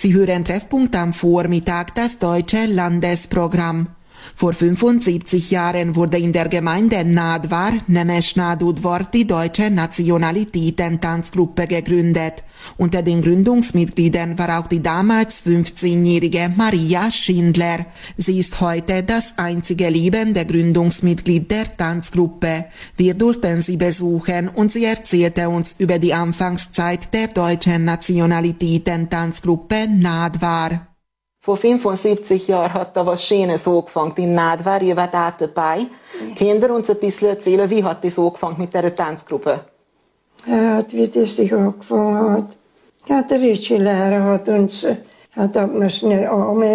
Sie hören Treffpunkt am Vormittag, das deutsche Landesprogramm. Vor 75 Jahren wurde in der Gemeinde Nadvar, Nemes-Nadudvar, die deutsche Nationalitäten-Tanzgruppe gegründet. Unter den Gründungsmitgliedern war auch die damals 15-jährige Maria Schindler. Sie ist heute das einzige lebende Gründungsmitglied der Tanzgruppe. Wir durften sie besuchen und sie erzählte uns über die Anfangszeit der deutschen Nationalitäten-Tanzgruppe Nadvar. Vor 75 Jahren hat da was Schönes angefangen in Nadvar. Ihr wart auch dabei. Könnt ihr uns ein bisschen erzählen, wie hat das angefangen mit dieser Tanzgruppe? Wie das sich angefangen hat. Ja, der Ritschelehrer hat uns, ob wir es nicht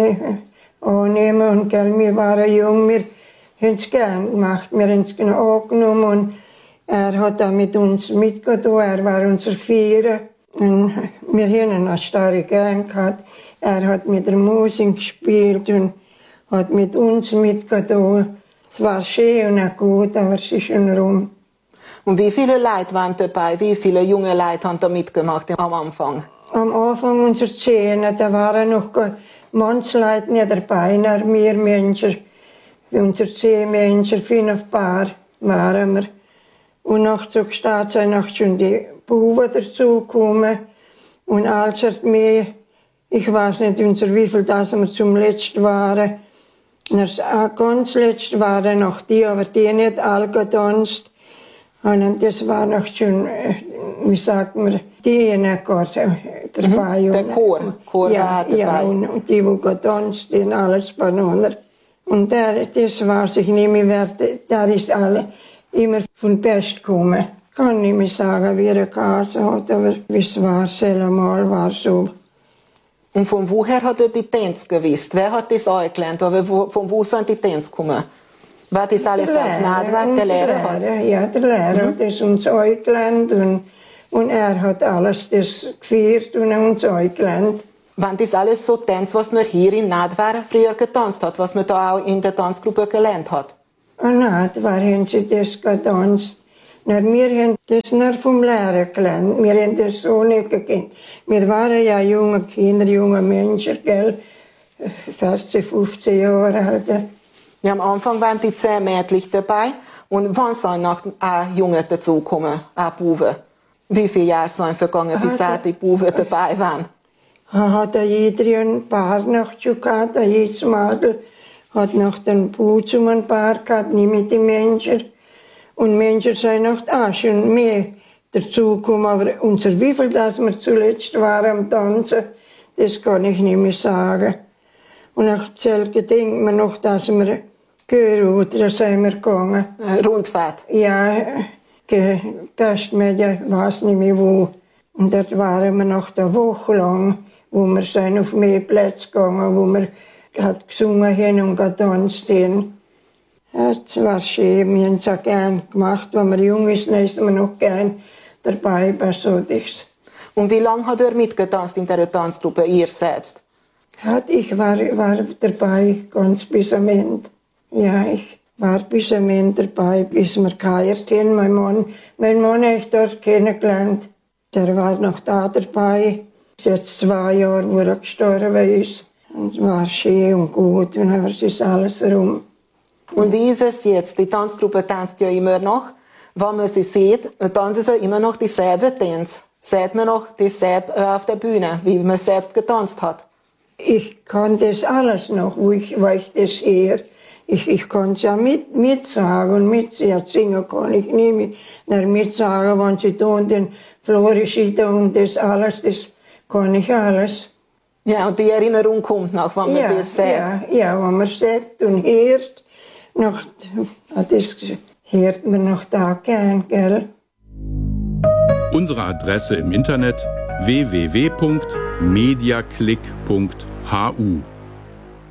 annehmen und gell, wir waren jung, wir haben es gern gemacht, wir haben es angenommen und er hat auch mit uns mitgetan, er war unser Vierer und wir haben ihn auch stark gern gehabt. Er hat mit der Musik gespielt und hat mit uns mitgetan. Es war schön und auch gut, aber es ist schon rum. Und wie viele Leute waren dabei? Wie viele junge Leute haben da mitgemacht am Anfang? Am Anfang unserer Szene, da waren noch manche Leute nicht dabei, nur wir Menschen. Unsere 10 Menschen, 5 Paar waren wir. Und nach so gestartet sind auch schon die Buben dazugekommen. Und als mehr, ich weiß nicht, wie viel das wir zum Letzten waren. Das ganz Letzt waren noch die, aber die nicht alle getanzt. Und das war noch schon, wie sagt man, die Chor dabei. Der Chor ja, dabei. Ja, und die getanzt, die alles Bananer. Und das weiß ich nicht mehr, der ist alle immer von Pest gekommen. Ich kann nicht mehr sagen, wie er Kase hat, aber wie es war, selber war so. Und von woher hat er die Tänze gewusst? Wer hat das angelernt? Aber von wo sind die Tänze gekommen? War das alles aus Nadvar? Der Lehrer hat? Ja, der Lehrer hat das uns angelernt und er hat alles das geführt und uns angelernt. Waren das alles so Tänze, was man hier in Nadvar früher getanzt hat, was man da auch in der Tanzgruppe gelernt hat? In Nadvar haben sie das getanzt. Wir haben das nur vom Lehrer gelernt. Wir haben das so nicht gekannt. Wir waren ja junge Kinder, junge Menschen, gell? 14, 15 Jahre alt. Ja, am Anfang waren die 10 Mädchen dabei. Und wann sind noch Junge dazugekommen, auch Buben? Wie viele Jahre sind vergangen, bis die Buben dabei waren? Hat jeder ein Paar noch schon gehabt, jedes Mädel hat noch den Bub ein Paar gehabt, nicht mit den Menschen. Und Menschen sind noch da schon mehr dazugekommen, aber wie viel das wir zuletzt waren am Tanzen, das kann ich nicht mehr sagen. Und nach Zelke denkt man noch, dass wir Gehörroute sind wir gegangen. Rundfahrt? Ja, Pestmedien, ich weiß nicht mehr wo. Und dort waren wir noch eine Woche lang, wo wir sind auf mehr Plätze gegangen, wo wir gesungen haben und getanzt haben. Ja, das war schön, wir haben es auch gern gemacht. Wenn man jung ist, dann ist man noch gern dabei bei solches. Und wie lange hat er mitgetanzt in der Tanzgruppe, ihr selbst? Ich war dabei, ganz bis am Ende. Ja, ich war bis am Ende dabei, bis wir geheiratet haben. Mein Mann habe ich dort kennengelernt. Der war noch da dabei. Es ist jetzt 2 Jahre, wo er gestorben ist. Und es war schön und gut, und dann ist alles rum. Und wie ist es jetzt? Die Tanzgruppe tanzt ja immer noch. Wenn man sie sieht, tanzen sie immer noch dieselbe Tänze. Sieht man noch dieselbe auf der Bühne, wie man selbst getanzt hat? Ich kann das alles noch, wo ich das sehe. Ich kann es ja mitsagen und singen kann ich nicht mehr mitsagen, wenn sie tun, den Florische und das alles, das kann ich alles. Ja, und die Erinnerung kommt noch, wenn man das sieht. Ja, wenn man sieht und hört, das hört man noch da gern, gell? Unsere Adresse im Internet www.mediaclick.hu